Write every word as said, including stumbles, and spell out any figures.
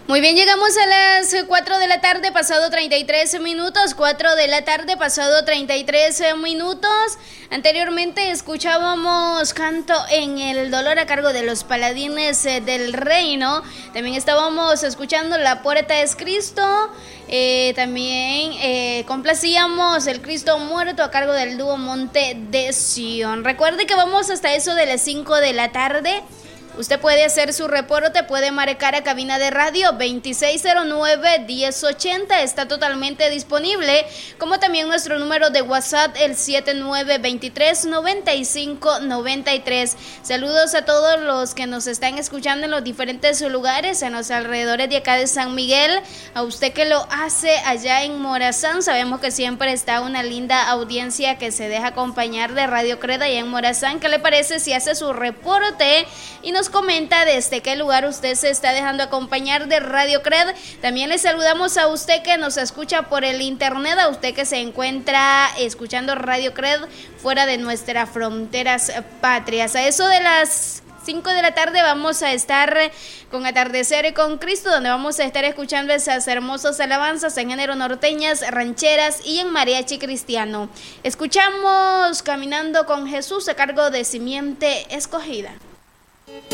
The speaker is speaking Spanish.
Muy bien, llegamos a las cuatro de la tarde, pasado treinta y tres minutos, cuatro de la tarde, pasado treinta y tres minutos. Anteriormente escuchábamos Canto en el Dolor a cargo de los Paladines del Reino. También estábamos escuchando La Puerta es Cristo. Eh, también eh, complacíamos El Cristo Muerto a cargo del dúo Monte de Sion. Recuerde que vamos hasta eso de las cinco de la tarde. Usted puede hacer su reporte, puede marcar a cabina de radio veintiséis cero nueve, diez ochenta, está totalmente disponible, como también nuestro número de WhatsApp, el siete nueve dos tres, nueve cinco nueve tres. Saludos a todos los que nos están escuchando en los diferentes lugares, en los alrededores de acá de San Miguel, a usted que lo hace allá en Morazán. Sabemos que siempre está una linda audiencia que se deja acompañar de Radio Cred allá en Morazán. ¿Qué le parece si hace su reporte y nos comenta desde qué lugar usted se está dejando acompañar de Radio Cred? También le saludamos a usted que nos escucha por el internet, a usted que se encuentra escuchando Radio Cred fuera de nuestras fronteras patrias. A eso de las cinco de la tarde vamos a estar con Atardecer con Cristo, donde vamos a estar escuchando esas hermosas alabanzas en género norteñas, rancheras y en mariachi cristiano. Escuchamos Caminando con Jesús a cargo de Simiente Escogida.